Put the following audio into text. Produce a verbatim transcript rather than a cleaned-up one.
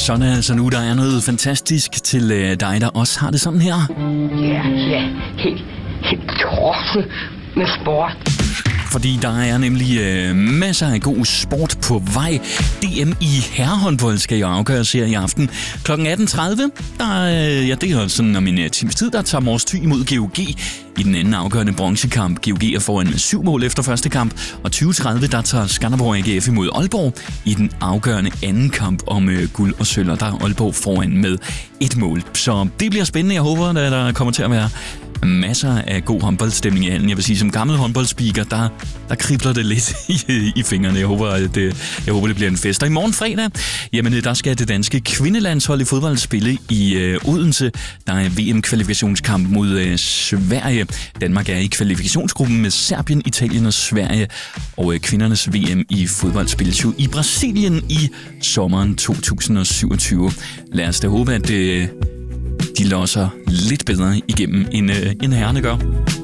Sådan er altså nu, der er noget fantastisk til øh, dig, der også har det sådan her. Ja, ja, helt, helt tosset med sport. Fordi der er nemlig øh, masser af god sport på vej. D M i herrehåndbold skal jo afgøres her i aften. klokken atten tredive, der, øh, ja, det er sådan om en uh, times tid, der tager Mors Thy imod G O G i den anden afgørende bronzekamp. G O G er foran med syv mål efter første kamp, og tyve tredive, der tager Skanderborg A G F imod Aalborg i den afgørende anden kamp om øh, guld og sølv, og der er Aalborg foran med et mål. Så det bliver spændende. Jeg håber, at der kommer til at være masser af god håndboldstemning i handen. Jeg vil sige, som gammel håndboldspeaker, der, der kribler det lidt i, i fingrene. Jeg håber, at det, jeg håber, det bliver en fest. Og i morgen fredag, jamen, der skal det danske kvindelandshold i fodbold spille i øh, Odense. Der er V M-kvalifikationskamp mod øh, Sverige. Danmark er i kvalifikationsgruppen med Serbien, Italien og Sverige. Og øh, kvindernes V M i fodbold spilles jo i Brasilien i sommeren to tusind og syvogtyve. Lad os da håbe, at øh, de losser lidt bedre igennem, end, øh, end herrerne gør.